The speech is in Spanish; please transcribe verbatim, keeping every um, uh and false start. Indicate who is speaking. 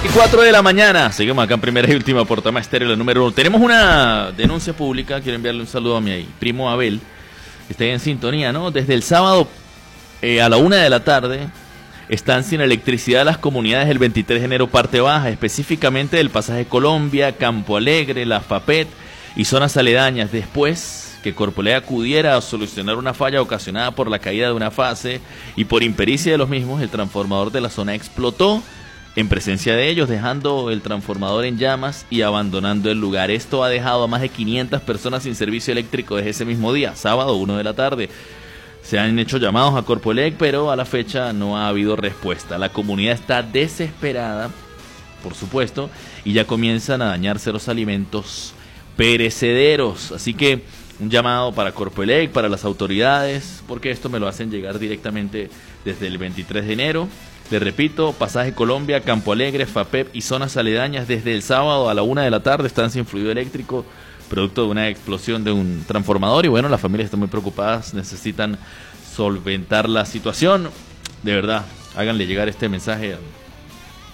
Speaker 1: veinticuatro de la mañana. Seguimos acá en Primera y Última por Tama Estéreo, la número uno. Tenemos una denuncia pública. Quiero enviarle un saludo a mi primo Abel, que está en sintonía, ¿no? Desde el sábado eh, a la una de la tarde están sin electricidad las comunidades del veintitrés de enero parte baja, específicamente del Pasaje Colombia, Campo Alegre, La Fapet y zonas aledañas. Después que Corpoelec acudiera a solucionar una falla ocasionada por la caída de una fase y por impericia de los mismos, el transformador de la zona explotó en presencia de ellos, dejando el transformador en llamas y abandonando el lugar. Esto ha dejado a más de quinientas personas sin servicio eléctrico desde ese mismo día, sábado, una de la tarde. Se han hecho llamados a Corpoelec, pero a la fecha no ha habido respuesta. La comunidad está desesperada, por supuesto, y ya comienzan a dañarse los alimentos perecederos. Así que un llamado para Corpoelec, para las autoridades, porque esto me lo hacen llegar directamente desde el veintitrés de enero. Les repito, Pasaje Colombia, Campo Alegre, Fapep y zonas aledañas desde el sábado a la una de la tarde están sin fluido eléctrico, producto de una explosión de un transformador. Y bueno, las familias están muy preocupadas, necesitan solventar la situación. De verdad, háganle llegar este mensaje a